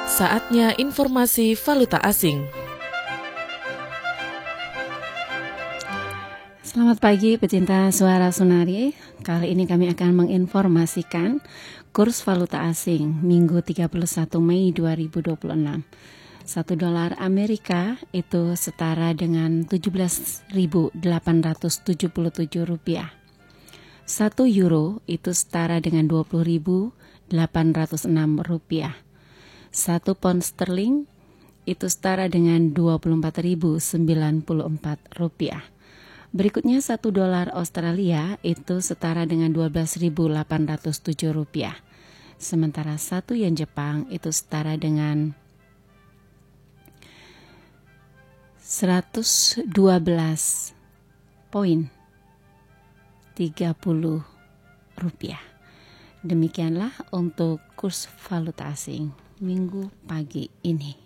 Saatnya informasi valuta asing. Selamat pagi pecinta suara Sunari. Kali ini kami akan menginformasikan kurs valuta asing Minggu 31 Mei 2026. 1 dolar Amerika itu setara dengan 17.877 rupiah. 1 euro itu setara dengan 20.806 rupiah. 1 pound sterling itu setara dengan 24.094 rupiah. Berikutnya 1 dolar Australia itu setara dengan 12.807 rupiah. Sementara 1 yen Jepang itu setara dengan 112.30 rupiah. Demikianlah untuk kurs valuta asing Minggu pagi ini.